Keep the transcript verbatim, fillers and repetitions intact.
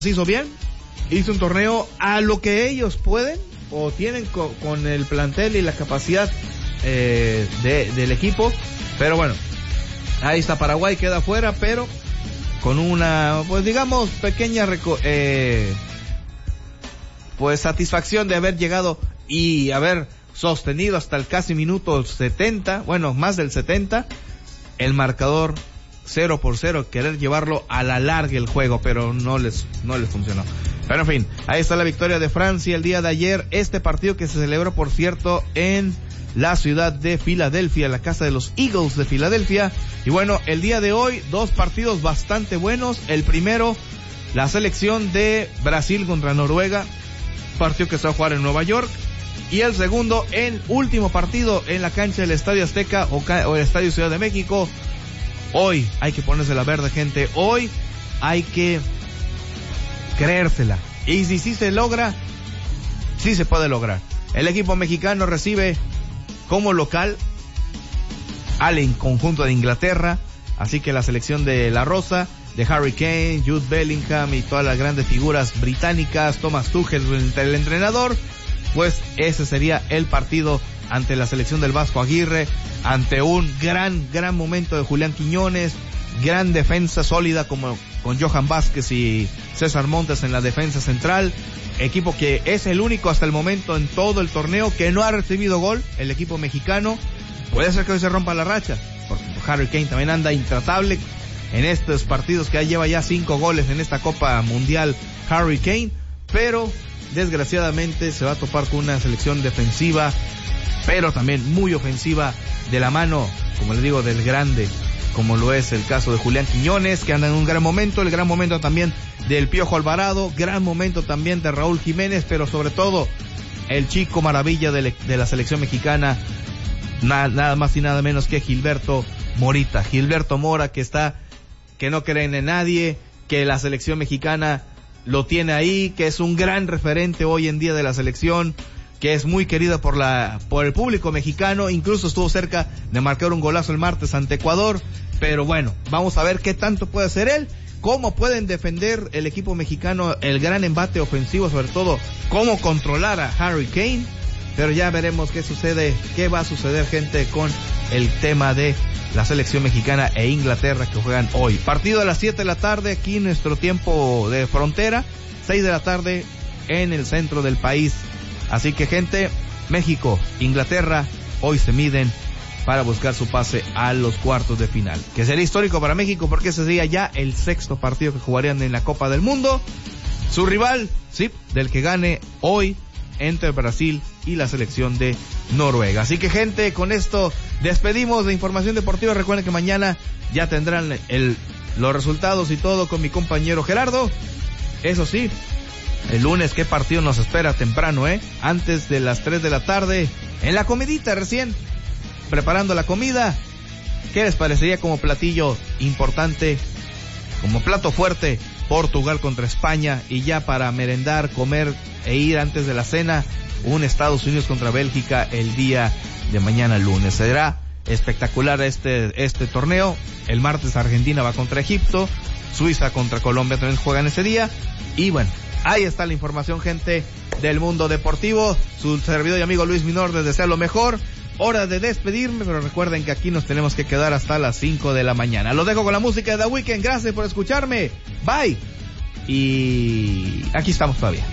hizo bien, hizo un torneo a lo que ellos pueden o tienen con, con el plantel y la capacidad eh, de, del equipo, pero bueno, ahí está Paraguay, queda afuera, pero con una, pues digamos, pequeña reco- eh, pues satisfacción de haber llegado y haber sostenido hasta el casi minuto setenta, bueno, más del setenta, el marcador cero por cero, querer llevarlo a la larga el juego, pero no les, no les funcionó. Pero en fin, ahí está la victoria de Francia el día de ayer, este partido que se celebró, por cierto, en la ciudad de Filadelfia, la casa de los Eagles de Filadelfia. Y bueno, el día de hoy, dos partidos bastante buenos. El primero, la selección de Brasil contra Noruega, partido que se va a jugar en Nueva York. Y el segundo, el último partido en la cancha del Estadio Azteca o, ca- o el Estadio Ciudad de México. Hoy hay que ponerse la verde, gente. Hoy hay que creérsela. Y si sí se logra, sí se puede lograr. El equipo mexicano recibe como local al conjunto de Inglaterra. Así que la selección de La Rosa, de Harry Kane, Jude Bellingham y todas las grandes figuras británicas, Thomas Tuchel, el entrenador, pues ese sería el partido ante la selección del Vasco Aguirre, ante un gran, gran momento de Julián Quiñones, gran defensa sólida como con Johan Vázquez y César Montes en la defensa central, equipo que es el único hasta el momento en todo el torneo que no ha recibido gol, el equipo mexicano. Puede ser que hoy se rompa la racha, porque Harry Kane también anda intratable en estos partidos, que ya lleva ya cinco goles en esta Copa Mundial Harry Kane, pero desgraciadamente se va a topar con una selección defensiva, pero también muy ofensiva, de la mano, como les digo, del grande, como lo es el caso de Julián Quiñones, que anda en un gran momento, el gran momento también del Piojo Alvarado, gran momento también de Raúl Jiménez, pero sobre todo el chico maravilla de, le, de la selección mexicana, na, nada más y nada menos que Gilberto Morita, Gilberto Mora, que está, que no creen en nadie, que la selección mexicana lo tiene ahí, que es un gran referente hoy en día de la selección, que es muy querido por la por el público mexicano, incluso estuvo cerca de marcar un golazo el martes ante Ecuador, pero bueno, vamos a ver qué tanto puede hacer él, cómo pueden defender el equipo mexicano el gran embate ofensivo, sobre todo cómo controlar a Harry Kane, pero ya veremos qué sucede, qué va a suceder, gente, con el tema de la selección mexicana e Inglaterra, que juegan hoy. Partido a las siete de la tarde, aquí en nuestro tiempo de frontera, seis de la tarde en el centro del país. Así que, gente, México, Inglaterra, hoy se miden para buscar su pase a los cuartos de final, que sería histórico para México porque ese sería ya el sexto partido que jugarían en la Copa del Mundo. Su rival, sí, del que gane hoy entre Brasil y la selección de Noruega. Así que, gente, con esto despedimos de Información Deportiva. Recuerden que mañana ya tendrán el, los resultados y todo con mi compañero Gerardo. Eso sí, el lunes, ¿qué partido nos espera temprano, eh? Antes de las tres de la tarde, en la comidita recién, preparando la comida. ¿Qué les parecería como platillo importante, como plato fuerte? Portugal contra España, y ya para merendar, comer e ir antes de la cena, un Estados Unidos contra Bélgica el día de mañana lunes. Será espectacular este, este torneo. El martes Argentina va contra Egipto, Suiza contra Colombia también juegan ese día, y bueno, ahí está la información, gente, del mundo deportivo. Su servidor y amigo Luis Minor les desea lo mejor. Hora de despedirme, pero recuerden que aquí nos tenemos que quedar hasta las cinco de la mañana. Los dejo con la música de The Weeknd. Gracias por escucharme. Bye. Y aquí estamos todavía.